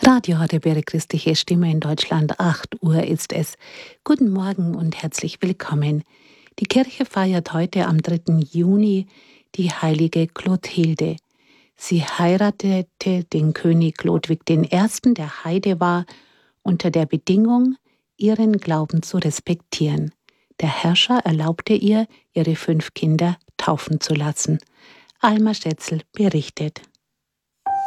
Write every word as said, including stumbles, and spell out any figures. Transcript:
Radio Horeb, christliche Stimme in Deutschland, acht Uhr ist es. Guten Morgen und herzlich willkommen. Die Kirche feiert heute am dritten Juni die heilige Clothilde. Sie heiratete den König Ludwig der Erste., der Heide war, unter der Bedingung, ihren Glauben zu respektieren. Der Herrscher erlaubte ihr, ihre fünf Kinder taufen zu lassen. Alma Schätzl berichtet.